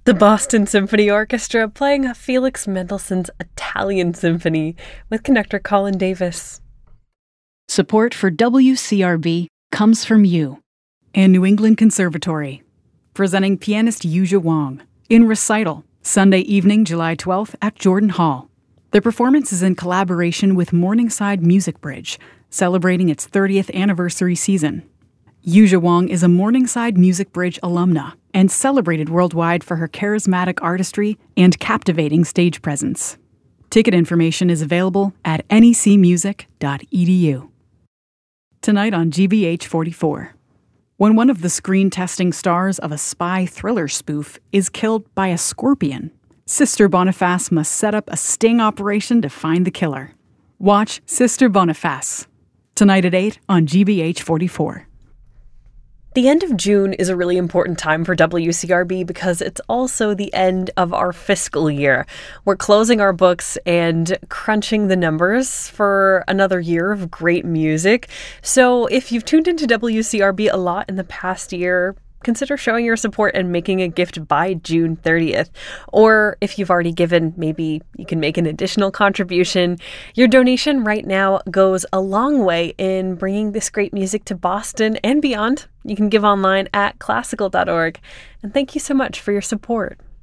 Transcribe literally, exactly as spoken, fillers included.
The Boston Symphony Orchestra playing Felix Mendelssohn's Italian Symphony with conductor Colin Davis. Support for W C R B comes from you and New England Conservatory, presenting pianist Yuzha Wang in Recital, Sunday evening, July twelfth at Jordan Hall. The performance is in collaboration with Morningside Music Bridge, celebrating its thirtieth anniversary season. Yuzha Wang is a Morningside Music Bridge alumna and celebrated worldwide for her charismatic artistry and captivating stage presence. Ticket information is available at N E C music dot e d u. Tonight on G B H forty-four. When one of the screen testing stars of a spy thriller spoof is killed by a scorpion, Sister Boniface must set up a sting operation to find the killer. Watch Sister Boniface tonight at eight on G B H forty-four. The end of June is a really important time for W C R B because it's also the end of our fiscal year. We're closing our books and crunching the numbers for another year of great music. So if you've tuned into W C R B a lot in the past year, consider showing your support and making a gift by June thirtieth. Or if you've already given, maybe you can make an additional contribution. Your donation right now goes a long way in bringing this great music to Boston and beyond. You can give online at classical dot org. And thank you so much for your support.